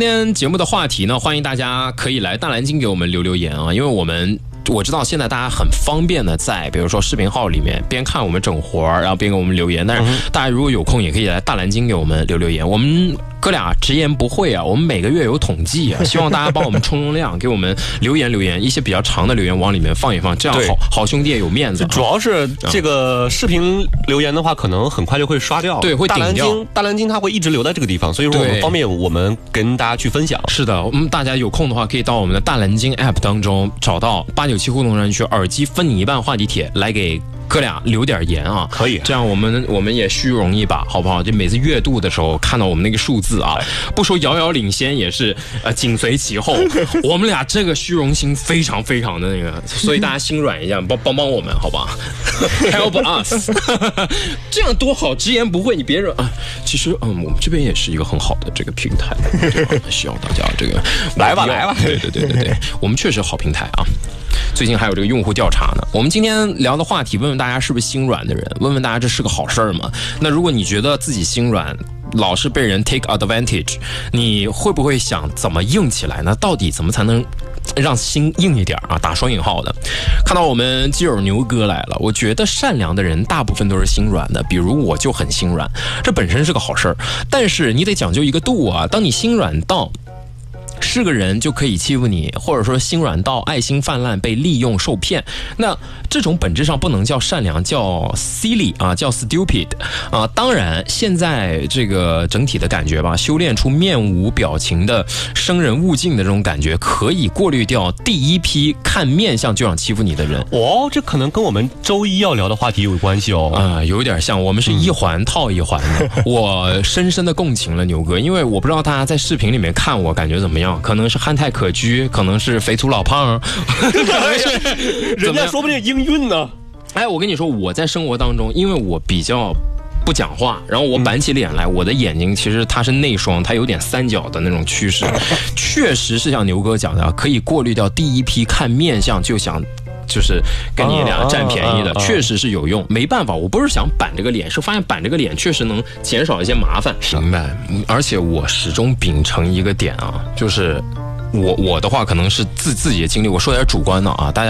天节目的话题呢，欢迎大家可以来大蓝鲸给我们留言啊，因为我知道现在大家很方便的在比如说视频号里面边看我们整活然后边给我们留言，但是大家如果有空也可以来大蓝鲸给我们留言。我们哥俩直言不讳啊，我们每个月有统计啊，希望大家帮我们冲量，给我们留言一些比较长的留言往里面放一放，这样好兄弟也有面子。 主要是这个视频留言的话，可能很快就会刷掉， 对，会顶掉。 大蓝鲸它会一直留在这个地方，所以说我们方便我们跟大家去分享。 是的，大家有空的话可以到我们的大蓝鲸 App 当中找到897互动专区耳机分你一半话题帖，来给哥俩留点言啊， 可以， 这样我们也虚荣一把，好不好？就每次月度的时候看到我们那个数字啊，不说遥遥领先，也是紧随其后。我们俩这个虚荣心非常非常的那个，所以大家心软一下，帮我们，好吧 ？Help us， 这样多好，直言不讳，你别惹啊。其实我们这边也是一个很好的这个平台，对吧？需要大家这个来吧。 对，我们确实好平台啊。最近还有这个用户调查呢。我们今天聊的话题，问问大家是不是心软的人，问问大家这是个好事儿吗？那如果你觉得自己心软，老是被人 take advantage， 你会不会想怎么硬起来呢？到底怎么才能让心硬一点啊？打双引号的。看到我们基友牛哥来了，我觉得善良的人大部分都是心软的，比如我就很心软，这本身是个好事儿，但是你得讲究一个度啊。当你心软到是个人就可以欺负你，或者说心软到爱心泛滥被利用受骗，那这种本质上不能叫善良，叫 silly 啊，叫 stupid 啊。当然现在这个整体的感觉吧，修炼出面无表情的生人勿近的这种感觉，可以过滤掉第一批看面相就想欺负你的人。 这可能跟我们周一要聊的话题有关系哦。 有点像，我们是一环套一环的。我深深的共情了牛哥，因为我不知道大家在视频里面看我感觉怎么样，可能是憨态可掬，可能是肥粗老胖，可能是人家说不定应运呢。 我跟你说，我在生活当中，因为我比较不讲话，然后我板起脸来，我的眼睛其实它是内双，它有点三角的那种趋势，确实是像牛哥讲的，可以过滤掉第一批看面相就想就是跟你俩占便宜的，确实是有用。没办法，我不是想板这个脸，是发现板这个脸确实能减少一些麻烦。明白。而且我始终秉承一个点啊，就是我的话可能是自己的经历，我说点主观的啊，大家